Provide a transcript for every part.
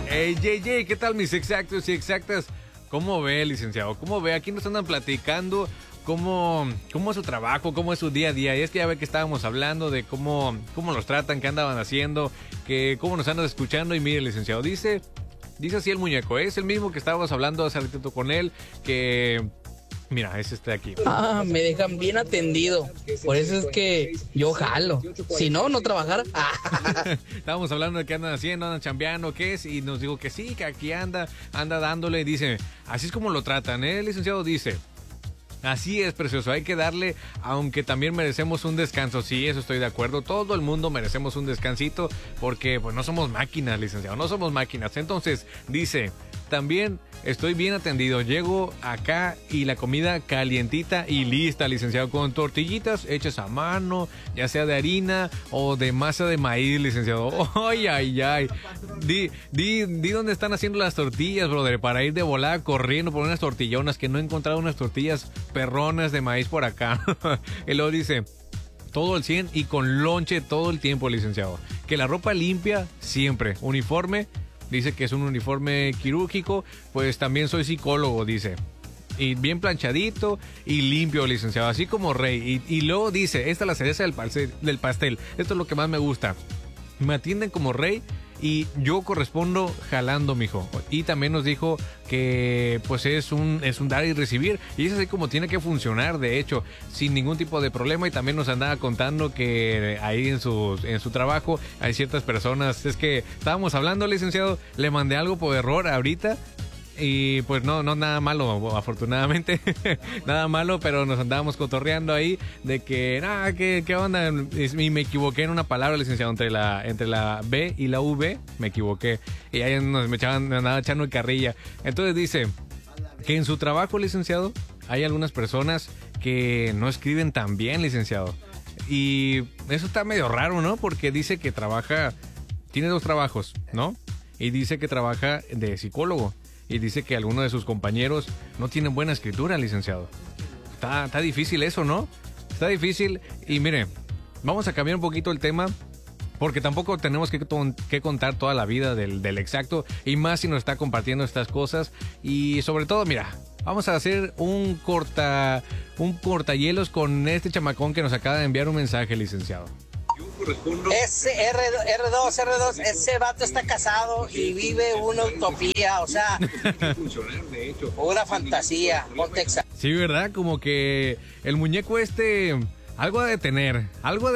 Hey, JJ, ¿qué tal mis exactos y exactas? ¿Cómo ve, licenciado? ¿Cómo ve? Aquí nos andan platicando cómo es su trabajo, cómo es su día a día. Y es que ya ve que estábamos hablando de cómo los tratan, qué andaban haciendo, que cómo nos andan escuchando. Y mire, licenciado, dice así el muñeco, es el mismo que estábamos hablando hace ratito con él, que... Mira, es este de aquí. Me dejan bien atendido. Por eso es que yo jalo. Si no, no trabajar. Estábamos hablando de qué andan haciendo, andan chambeando, qué es, y nos dijo que sí, que aquí anda dándole. Dice, así es como lo tratan, ¿eh? El licenciado dice, así es, precioso, hay que darle, aunque también merecemos un descanso. Sí, eso estoy de acuerdo, todo el mundo merecemos un descansito, porque pues no somos máquinas, licenciado, no somos máquinas. Entonces, dice, también estoy bien atendido, llego acá y la comida calientita y lista, licenciado, con tortillitas hechas a mano, ya sea de harina o de masa de maíz, licenciado. Ay. Di dónde están haciendo las tortillas, brother, para ir de volada corriendo por unas tortillonas, que no he encontrado unas tortillas perronas de maíz por acá. Y luego dice, todo al 100 y con lonche todo el tiempo, licenciado. Que la ropa limpia siempre, uniforme. Dice que es un uniforme quirúrgico, pues también soy psicólogo, dice. Y bien planchadito y limpio, licenciado, así como rey. Y luego dice, esta es la cereza del pastel. Esto es lo que más me gusta. Me atienden como rey y yo correspondo jalando, mijo. Y también nos dijo que pues es un dar y recibir. Y es así como tiene que funcionar, de hecho, sin ningún tipo de problema. Y también nos andaba contando que ahí en su trabajo hay ciertas personas. Es que estábamos hablando, licenciado, le mandé algo por error ahorita. Y pues no nada malo, afortunadamente, nada malo, pero nos andábamos cotorreando ahí de que, ¿qué onda? Y me equivoqué en una palabra, licenciado, entre la B y la V, me equivoqué. Y ahí me andaba echando carrilla. Entonces dice que en su trabajo, licenciado, hay algunas personas que no escriben tan bien, licenciado. Y eso está medio raro, ¿no? Porque dice que tiene 2 trabajos, ¿no? Y dice que trabaja de psicólogo. Y dice que algunos de sus compañeros no tienen buena escritura, licenciado. Está difícil eso, ¿no? Está difícil. Y mire, vamos a cambiar un poquito el tema, porque tampoco tenemos que contar toda la vida del exacto, y más si nos está compartiendo estas cosas. Y sobre todo, mira, vamos a hacer un cortahielos con este chamacón que nos acaba de enviar un mensaje, licenciado. Ese R2, ese vato está casado y vive una utopía, o sea, una fantasía. Sí, ¿verdad? Como que el muñeco algo de tener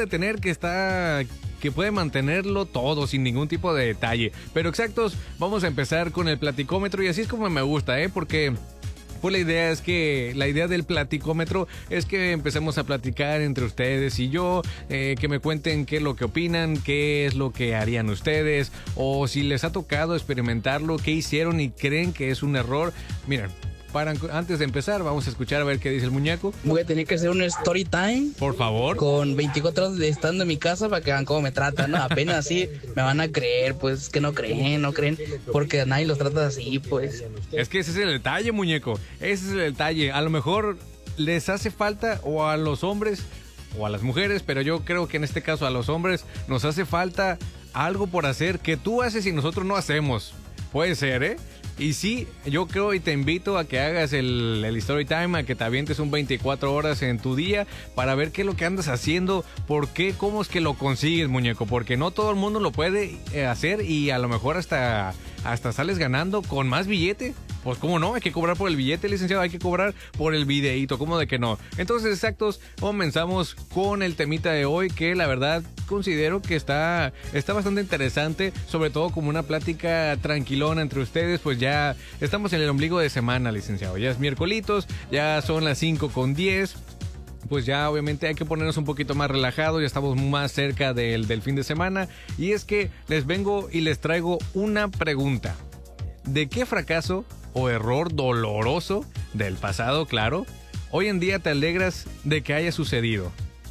que puede mantenerlo todo sin ningún tipo de detalle. Pero exactos, vamos a empezar con el platicómetro, y así es como me gusta, porque... Pues la idea del platicómetro es que empecemos a platicar entre ustedes y yo, que me cuenten qué es lo que opinan, qué es lo que harían ustedes, o si les ha tocado experimentarlo, qué hicieron y creen que es un error. Miren, antes de empezar, vamos a escuchar a ver qué dice el muñeco. Voy a tener que hacer un story time. Por favor. Con 24 horas de estando en mi casa para que vean cómo me tratan, ¿no? Apenas así me van a creer, pues, que no creen, porque a nadie los trata así, pues. Es que ese es el detalle, muñeco. Ese es el detalle. A lo mejor les hace falta, o a los hombres, o a las mujeres, pero yo creo que en este caso a los hombres nos hace falta algo por hacer que tú haces y nosotros no hacemos. Puede ser, ¿eh? Y sí, yo creo y te invito a que hagas el story time, a que te avientes un 24 horas en tu día para ver qué es lo que andas haciendo, cómo es que lo consigues, muñeco, porque no todo el mundo lo puede hacer, y a lo mejor hasta sales ganando con más billete. Pues cómo no, hay que cobrar por el billete, licenciado, hay que cobrar por el videíto, ¿cómo de que no? Entonces, exactos, comenzamos con el temita de hoy, que la verdad considero que está bastante interesante, sobre todo como una plática tranquilona entre ustedes. Pues ya estamos en el ombligo de semana, licenciado, ya es miércolitos, ya son las 5:10. Pues ya obviamente hay que ponernos un poquito más relajados, ya estamos más cerca del fin de semana. Y es que les vengo y les traigo una pregunta. ¿De qué fracaso o error doloroso del pasado, claro, hoy en día te alegras de que haya sucedido?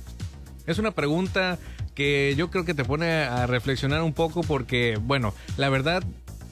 Es una pregunta que yo creo que te pone a reflexionar un poco, porque, bueno, la verdad,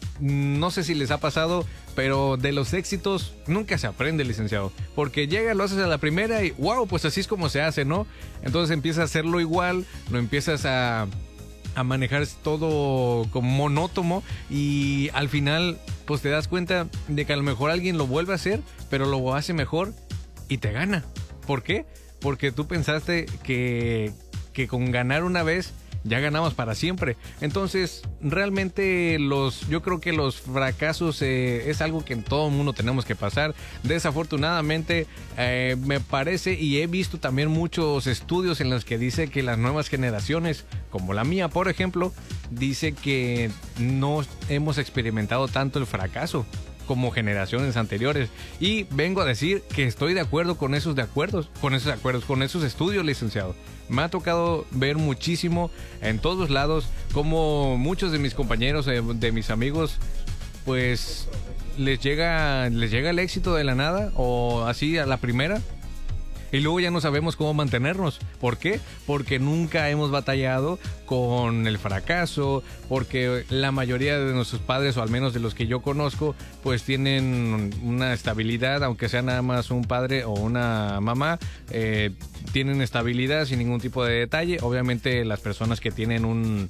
no sé si les ha pasado, pero de los éxitos nunca se aprende, licenciado, porque llegas, lo haces a la primera y wow, pues así es como se hace, ¿no? Entonces empiezas a hacerlo igual, lo empiezas a a manejar todo como monótono y al final pues te das cuenta de que a lo mejor alguien lo vuelve a hacer, pero lo hace mejor y te gana. ¿Por qué? Porque tú pensaste que con ganar una vez ya ganamos para siempre. Entonces, realmente yo creo que los fracasos es algo que en todo el mundo tenemos que pasar. Desafortunadamente, me parece y he visto también muchos estudios en los que dice que las nuevas generaciones, como la mía, por ejemplo, dice que no hemos experimentado tanto el fracaso como generaciones anteriores. Y vengo a decir que estoy de acuerdo con esos estudios, licenciado. Me ha tocado ver muchísimo en todos lados como muchos de mis compañeros, de mis amigos, pues les llega el éxito de la nada o así a la primera. Y luego ya no sabemos cómo mantenernos. ¿Por qué? Porque nunca hemos batallado con el fracaso, porque la mayoría de nuestros padres, o al menos de los que yo conozco, pues tienen una estabilidad, aunque sea nada más un padre o una mamá, tienen estabilidad sin ningún tipo de detalle. Obviamente las personas que tienen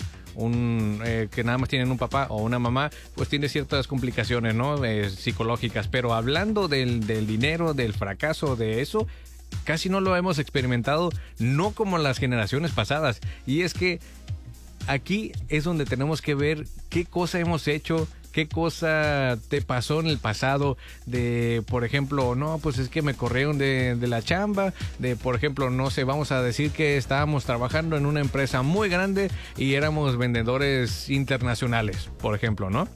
que nada más tienen un papá o una mamá, pues tiene ciertas complicaciones, ¿no? Psicológicas. Pero hablando del dinero, del fracaso, de eso, casi no lo hemos experimentado, no como las generaciones pasadas. Y es que aquí es donde tenemos que ver qué cosa hemos hecho, qué cosa te pasó en el pasado, de, por ejemplo, no, pues es que me corrieron de la chamba, de, por ejemplo, no sé, vamos a decir que estábamos trabajando en una empresa muy grande y éramos vendedores internacionales, por ejemplo, ¿no?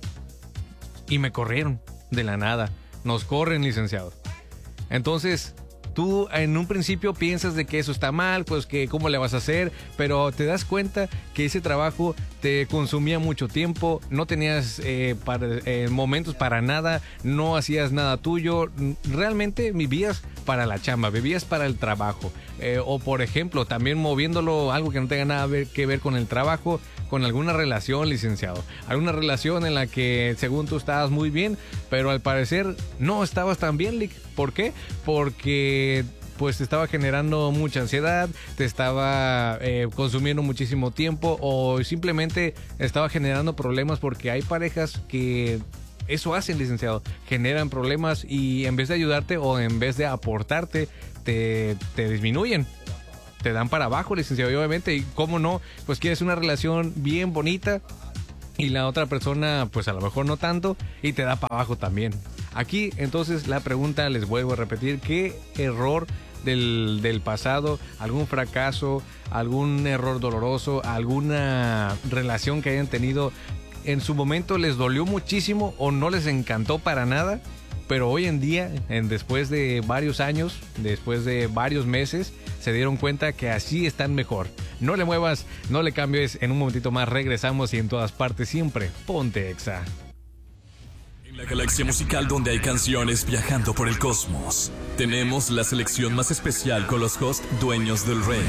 Y me corrieron de la nada, nos corren, licenciado. Entonces, tú en un principio piensas de que eso está mal, pues que cómo le vas a hacer, pero te das cuenta que ese trabajo te consumía mucho tiempo, no tenías momentos para nada, no hacías nada tuyo, realmente vivías para la chamba, vivías para el trabajo. O por ejemplo, también moviéndolo algo que no tenga nada que ver con el trabajo, con alguna relación, licenciado. Alguna relación en la que según tú estabas muy bien, pero al parecer no estabas tan bien, Lick. ¿Por qué? Porque pues te estaba generando mucha ansiedad, te estaba consumiendo muchísimo tiempo o simplemente estaba generando problemas, porque hay parejas que eso hacen, licenciado, generan problemas y en vez de ayudarte o en vez de aportarte, te disminuyen. Te dan para abajo, licenciado, y obviamente, y cómo no, pues quieres una relación bien bonita y la otra persona pues a lo mejor no tanto y te da para abajo también. Aquí entonces la pregunta, les vuelvo a repetir, ¿qué error del pasado, algún fracaso, algún error doloroso, alguna relación que hayan tenido en su momento les dolió muchísimo o no les encantó para nada, pero hoy en día, después de varios años, después de varios meses, se dieron cuenta que así están mejor? No le muevas, no le cambies, en un momentito más regresamos y en todas partes siempre, ponte Exa. En la galaxia musical donde hay canciones viajando por el cosmos, tenemos la selección más especial con los hosts dueños del rey.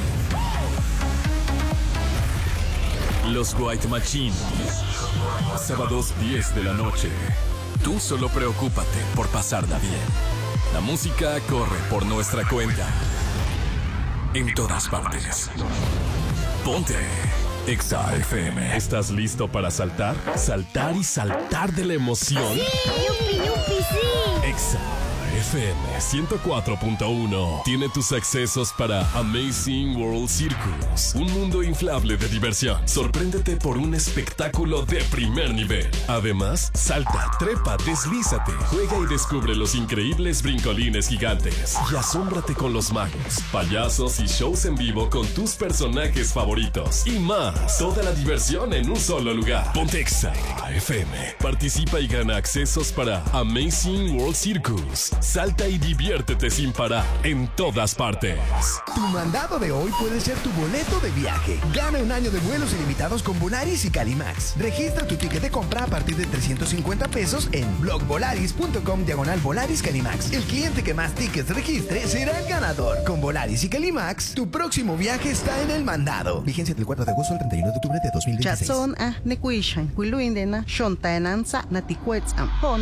Los White Machine. Sábados 10 de la noche. Tú solo preocúpate por pasarla bien. La música corre por nuestra cuenta. En todas partes. Ponte Exa FM. ¿Estás listo para saltar? Saltar y saltar de la emoción. ¡Sí! ¡Yupi, yupi, sí! Exa FM 104.1 tiene tus accesos para Amazing World Circus, un mundo inflable de diversión. Sorpréndete por un espectáculo de primer nivel. Además, salta, trepa, deslízate, juega y descubre los increíbles brincolines gigantes. Y asómbrate con los magos, payasos y shows en vivo con tus personajes favoritos. Y más, toda la diversión en un solo lugar. Ponte Exa FM. Participa y gana accesos para Amazing World Circus. Salta y diviértete sin parar en todas partes. Tu mandado de hoy puede ser tu boleto de viaje. Gana un año de vuelos ilimitados con Volaris y Calimax. Registra tu ticket de compra a partir de 350 pesos en blogvolaris.com/Volaris Calimax. El cliente que más tickets registre será el ganador. Con Volaris y Calimax, tu próximo viaje está en el mandado. Vigencia del 4 de agosto al 31 de octubre de 2026. Chatson ne kuishan, kuiluindena, shontaenanza, naticuetz ampona.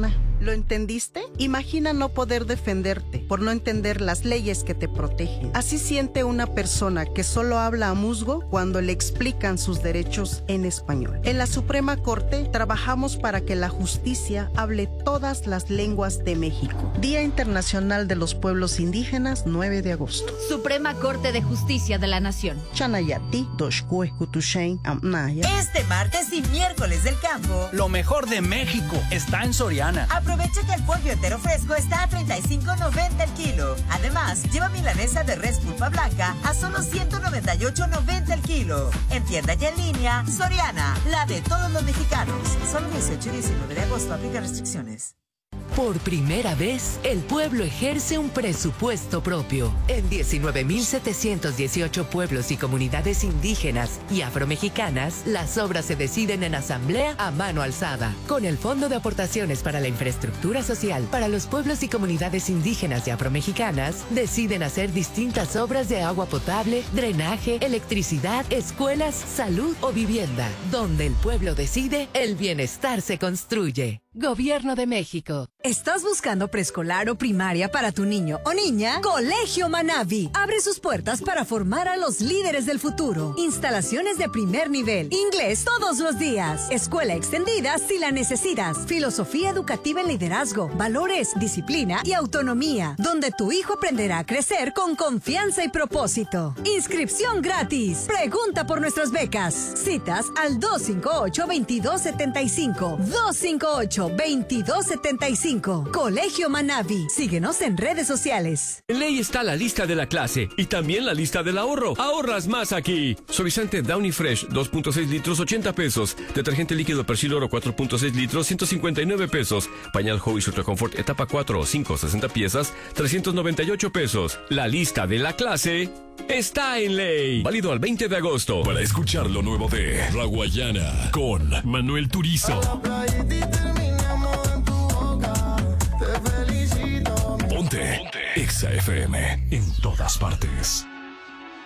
¿Lo entendiste? Imagina no poder defenderte por no entender las leyes que te protegen. Así siente una persona que solo habla a musgo cuando le explican sus derechos en español. En la Suprema Corte trabajamos para que la justicia hable todas las lenguas de México. Día Internacional de los Pueblos Indígenas, 9 de agosto. Suprema Corte de Justicia de la Nación. Chanayati, Doshkue, Kutushain, Amnaya. Este martes y miércoles del campo, lo mejor de México está en Soriana. Aprovecha que el pollo entero fresco está a $35.90 el kilo. Además, lleva milanesa de res pulpa blanca a solo $198.90 el kilo. En tienda y en línea, Soriana, la de todos los mexicanos. Solo 18 y 19 de agosto, aplica restricciones. Por primera vez, el pueblo ejerce un presupuesto propio. En 19.718 pueblos y comunidades indígenas y afromexicanas, las obras se deciden en asamblea a mano alzada. Con el Fondo de Aportaciones para la Infraestructura Social para los pueblos y comunidades indígenas y afromexicanas, deciden hacer distintas obras de agua potable, drenaje, electricidad, escuelas, salud o vivienda. Donde el pueblo decide, el bienestar se construye. Gobierno de México. ¿Estás buscando preescolar o primaria para tu niño o niña? Colegio Manavi abre sus puertas para formar a los líderes del futuro. Instalaciones de primer nivel, inglés todos los días, escuela extendida si la necesitas, filosofía educativa en liderazgo, valores, disciplina y autonomía, donde tu hijo aprenderá a crecer con confianza y propósito. Inscripción gratis. Pregunta por nuestras becas. Citas al 258-2275. 258-2275. Colegio Manavi. Síguenos en redes sociales. En ley está la lista de la clase y también la lista del ahorro. Ahorras más aquí. Suavizante Downy Fresh 2.6 litros 80 pesos. Detergente líquido Persil Oro 4.6 litros 159 pesos. Pañal Hobbies Ultra Comfort etapa 4 o 5 60 piezas 398 pesos. La lista de la clase está en ley. Válido al 20 de agosto. Para escuchar lo nuevo de Raguayana con Manuel Turizo. Ponte Exa FM en todas partes.